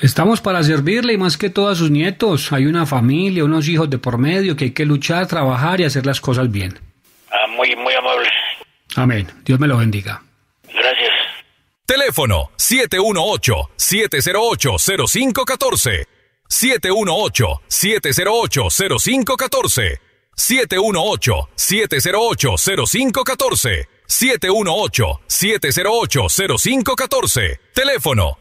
Estamos para servirle y más que todo a sus nietos. Hay una familia, unos hijos de por medio que hay que luchar, trabajar y hacer las cosas bien. Muy, muy amable. Amén. Dios me lo bendiga. Gracias. Teléfono 718-708-0514. 718-708-0514. 718-708-0514. 718-708-0514. Teléfono